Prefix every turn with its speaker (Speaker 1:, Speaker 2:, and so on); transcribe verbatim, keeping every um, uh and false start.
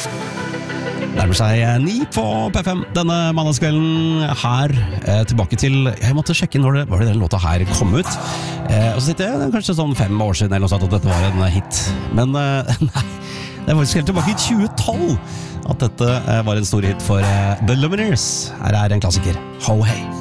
Speaker 1: Nærmer seg ni på P fem denne mandagskvelden her, eh, tilbake til, jeg måtte sjekke når det var det den låta her kom ut, eh, og så sitter jeg kanskje sånn fem år siden eller noe sånt at dette var en hit, men eh, nei, det var faktisk helt tilbake i tjue tolv at dette eh, var en stor hit for eh, The Lumineers. Her er en klassiker, Ho Hey.